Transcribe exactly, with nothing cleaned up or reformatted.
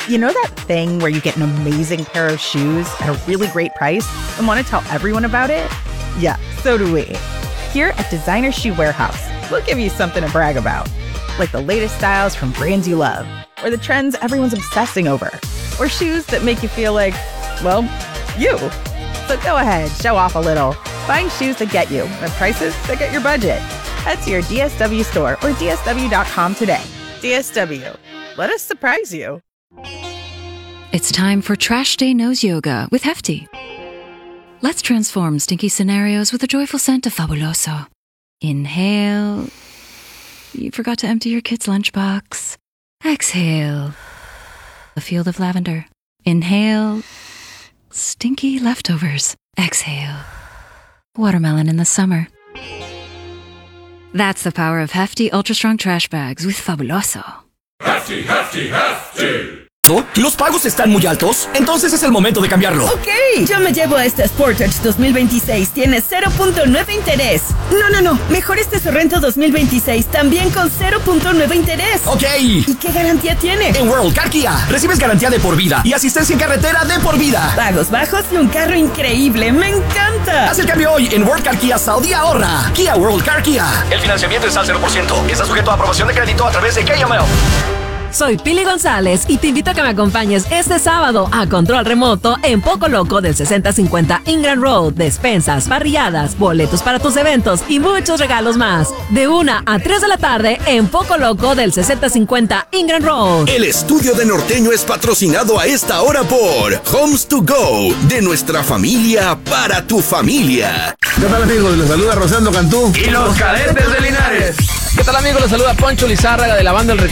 You know that thing where you get an amazing pair of shoes at a really great price and want to tell everyone about it? Yeah, so do we. Here at Designer Shoe Warehouse, we'll give you something to brag about, like the latest styles from brands you love, or the trends everyone's obsessing over, or shoes that make you feel like, well, you. So go ahead, show off a little. Find shoes that get you at prices that get your budget. Head to your D S W store or D S W dot com today. D S W. Let us surprise you. It's time for Trash Day Nose Yoga with Hefty. Let's transform stinky scenarios with a joyful scent of Fabuloso. Inhale. You forgot to empty your kid's lunchbox. Exhale. A field of lavender. Inhale. Stinky leftovers. Exhale. Watermelon in the summer. That's the power of Hefty Ultra Strong Trash Bags with Fabuloso. Hefty, Hefty, Hefty. ¿Los pagos están muy altos? Entonces es el momento de cambiarlo. Ok, yo me llevo este Sportage dos mil veintiséis. Tiene cero punto nueve interés. No, no, no. Mejor este Sorrento dos mil veintiséis. También con cero punto nueve interés. Ok. ¿Y qué garantía tiene? En World Car Kia recibes garantía de por vida y asistencia en carretera de por vida. Pagos bajos y un carro increíble. ¡Me encanta! Haz el cambio hoy en World Car Kia Saudi y ahorra. Kia World Car Kia. El financiamiento es al cero por ciento. Está sujeto a aprobación de crédito a través de K M L. Soy Pili González y te invito a que me acompañes este sábado a Control Remoto en Poco Loco del sesenta cincuenta Ingram Road. Despensas, parrilladas, boletos para tus eventos y muchos regalos más. De una a tres de la tarde en Poco Loco del sesenta cincuenta Ingram Road. El estudio de Norteño es patrocinado a esta hora por Homes to Go, de nuestra familia para tu familia. ¿Qué tal, amigos? Les saluda Rosendo Cantú y los Cadetes de Linares. ¿Qué tal, amigos? Les saluda Poncho Lizárraga de la banda El